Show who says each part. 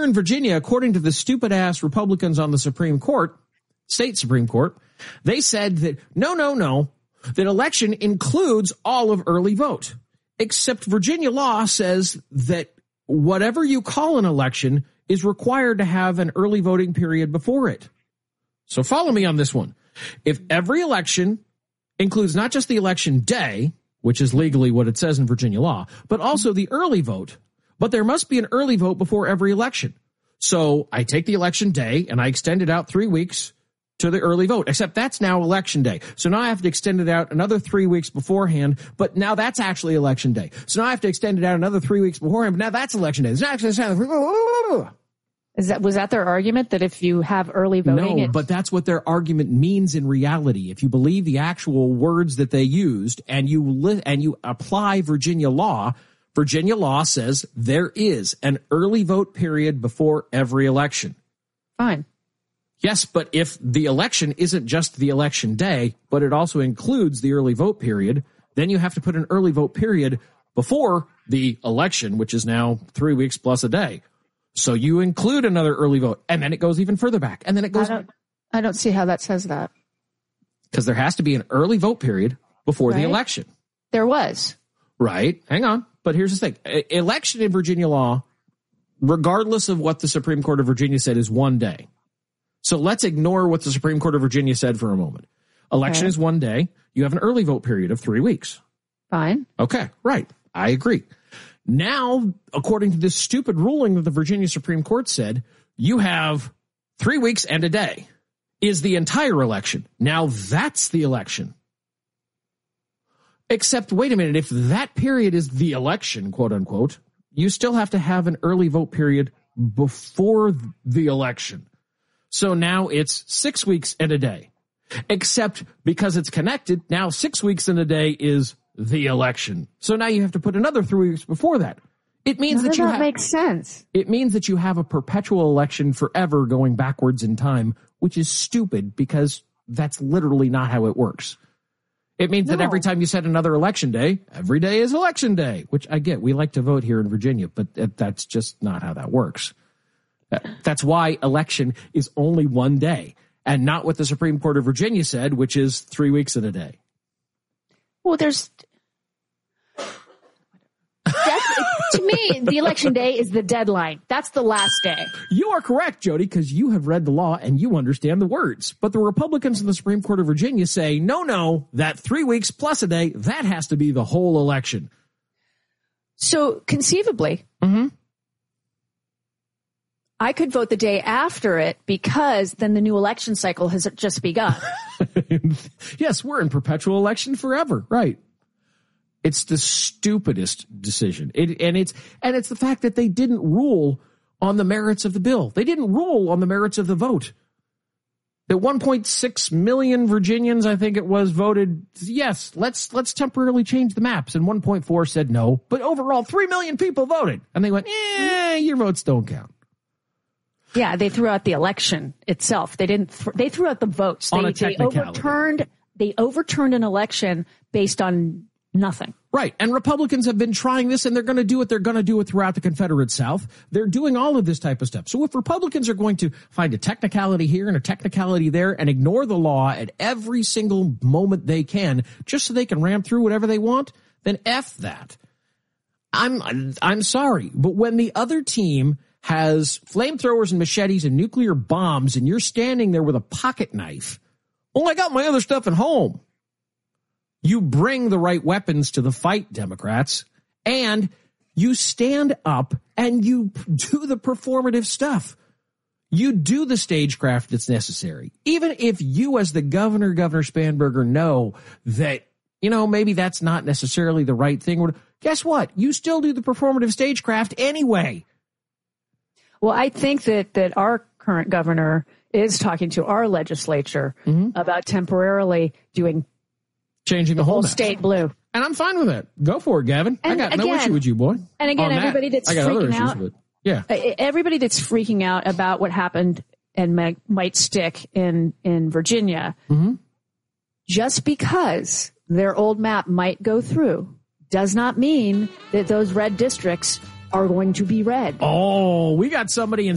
Speaker 1: in Virginia, according to the stupid-ass Republicans on the Supreme Court, state Supreme Court, they said that no, that election includes all of early vote. Except Virginia law says that whatever you call an election is required to have an early voting period before it. So follow me on this one. If every election includes not just the election day, which is legally what it says in Virginia law, but also the early vote, but there must be an early vote before every election. So I take the election day and I extend it out 3 weeks to the early vote, except that's now election day. So now I have to extend it out another 3 weeks beforehand, but now that's actually election day. So now I have to extend it out another 3 weeks beforehand, but now that's election day.
Speaker 2: Was that their argument, that if you have early voting?
Speaker 1: No, but that's what their argument means in reality. If you believe the actual words that they used and you apply Virginia law says there is an early vote period before every election.
Speaker 2: Fine.
Speaker 1: Yes, but if the election isn't just the election day, but it also includes the early vote period, then you have to put an early vote period before the election, which is now 3 weeks plus a day. So you include another early vote, and then it goes even further back, and then it goes.
Speaker 2: I don't see how that says that.
Speaker 1: Because there has to be an early vote period before the election.
Speaker 2: There was.
Speaker 1: Right. Hang on. But here's the thing. Election in Virginia law, regardless of what the Supreme Court of Virginia said, is 1 day. So let's ignore what the Supreme Court of Virginia said for a moment. Election is 1 day. You have an early vote period of 3 weeks.
Speaker 2: Fine.
Speaker 1: Okay, right. I agree. Now, according to this stupid ruling that the Virginia Supreme Court said, you have 3 weeks and a day is the entire election. Now that's the election. Except, wait a minute, if that period is the election, quote unquote, you still have to have an early vote period before the election. So now it's 6 weeks and a day. Except because it's connected, now 6 weeks and a day is the election. So now you have to put another 3 weeks before that. It means that
Speaker 2: makes sense.
Speaker 1: It means that you have a perpetual election forever going backwards in time, which is stupid because that's literally not how it works. It means that every time you set another election day, every day is election day, which I get. We like to vote here in Virginia, but that's just not how that works. That's why election is only 1 day and not what the Supreme Court of Virginia said, which is 3 weeks in a day.
Speaker 2: Well, to me, the election day is the deadline. That's the last day.
Speaker 1: You are correct, Jody, because you have read the law and you understand the words. But the Republicans in the Supreme Court of Virginia say, no, that 3 weeks plus a day, that has to be the whole election.
Speaker 2: So conceivably, I could vote the day after it because then the new election cycle has just begun.
Speaker 1: Yes, we're in perpetual election forever. Right. It's the stupidest decision. It's the fact that they didn't rule on the merits of the bill. They didn't rule on the merits of the vote. That 1.6 million Virginians, I think it was, voted, yes, let's temporarily change the maps. And 1.4 said no. But overall, 3 million people voted. And they went, your votes don't count.
Speaker 2: Yeah, they threw out the election itself. They didn't. They threw out the votes. They overturned an election based on nothing.
Speaker 1: Right. And Republicans have been trying this, and they're going to do it. They're going to do it throughout the Confederate South. They're doing all of this type of stuff. So if Republicans are going to find a technicality here and a technicality there and ignore the law at every single moment they can, just so they can ram through whatever they want, then F that. I'm sorry, but when the other team has flamethrowers and machetes and nuclear bombs, and you're standing there with a pocket knife. Oh, I got my other stuff at home. You bring the right weapons to the fight, Democrats, and you stand up and you do the performative stuff. You do the stagecraft that's necessary. Even if you as the Governor Spanberger, know that, maybe that's not necessarily the right thing. Guess what? You still do the performative stagecraft anyway.
Speaker 2: Well, I think that our current governor is talking to our legislature about temporarily
Speaker 1: changing the whole
Speaker 2: state blue.
Speaker 1: And I'm fine with that. Go for it, Gavin. I got no issue with you, boy.
Speaker 2: And again, everybody that's freaking out.
Speaker 1: Yeah.
Speaker 2: Everybody that's freaking out about what happened and might stick in Virginia, just because their old map might go through does not mean that those red districts are going to be red.
Speaker 1: Oh, we got somebody in